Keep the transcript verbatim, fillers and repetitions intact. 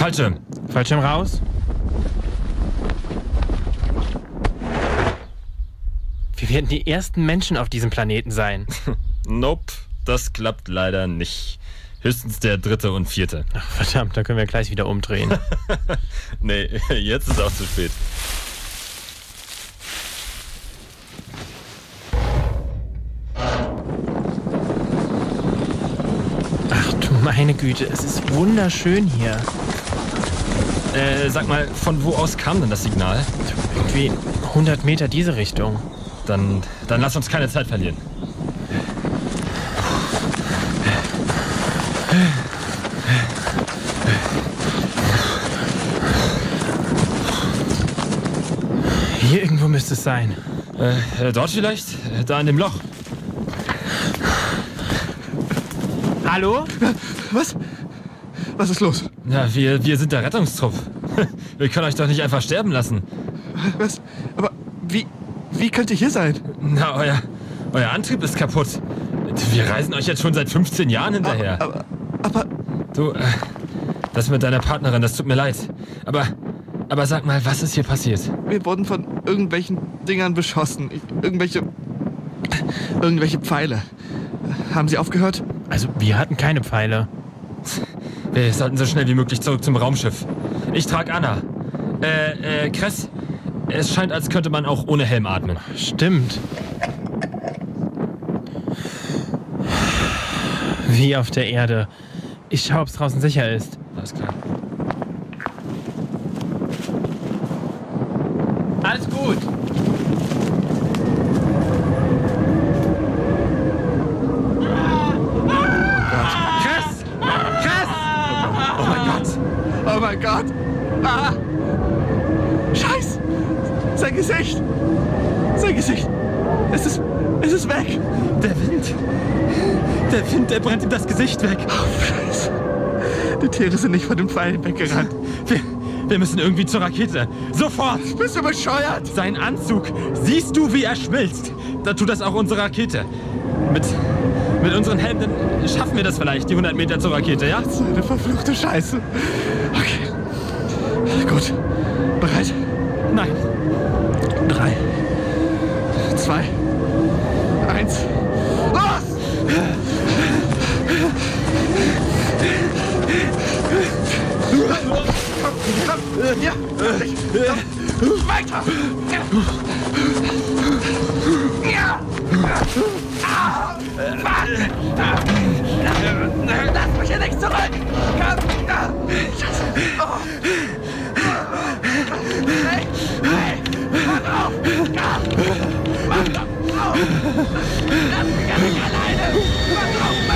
Fallschirm. Fallschirm raus. Wir werden die ersten Menschen auf diesem Planeten sein. Nope, das klappt leider nicht. Höchstens der dritte und vierte. Ach, verdammt, da können wir gleich wieder umdrehen. Nee, jetzt ist auch zu spät. Ach du meine Güte, es ist wunderschön hier. Äh, sag mal, von wo aus kam denn das Signal? Irgendwie hundert Meter diese Richtung. Dann, dann lass uns keine Zeit verlieren. Hier irgendwo müsste es sein. Äh, dort vielleicht? Da in dem Loch. Hallo? Was? Was ist los? Ja, wir, wir sind der Rettungstrupp. Wir können euch doch nicht einfach sterben lassen. Was? Aber wie, wie könnt ihr hier sein? Na, euer, euer Antrieb ist kaputt. Wir reisen euch jetzt schon seit fünfzehn Jahren hinterher. Aber, aber, Du, äh, das mit deiner Partnerin, das tut mir leid. Aber, aber sag mal, was ist hier passiert? wir wurden von irgendwelchen Dingern beschossen. Ich, irgendwelche, irgendwelche Pfeile. Haben sie aufgehört? Also, wir hatten keine Pfeile. Wir sollten so schnell wie möglich zurück zum Raumschiff. Ich trage Anna. Äh, äh, Kress, es scheint, als könnte man auch ohne Helm atmen. Stimmt. Wie auf der Erde. Ich schau, ob's draußen sicher ist. Alles klar. Alles gut. Kress! Kress! Oh mein Gott! Oh mein Gott! Ah! Scheiß! Sein Gesicht! Sein Gesicht! Es ist, es ist weg! Der Wind! Der Wind, der brennt ihm das Gesicht weg. Oh, Scheiße! Die Tiere sind nicht von den Pfeilen weggerannt. Wir, wir müssen irgendwie zur Rakete. Sofort! Bist du bescheuert? Sein Anzug. Siehst du, wie er schmilzt? Da tut das auch unsere Rakete. Mit, mit unseren Helmen schaffen wir das vielleicht, die hundert Meter zur Rakete, ja? So eine verfluchte Scheiße. Okay. Gut. Bereit? Nein. Drei. Zwei. Eins. Los! Komm, komm. Ja. Komm. Weiter. Ja. Ah. Lass mich hier nicht zurück. Komm. Scheiße. Oh. Hey. Hey. Mach auf. Komm. Mach doch auf. Lass mich ja nicht alleine. Mach auf.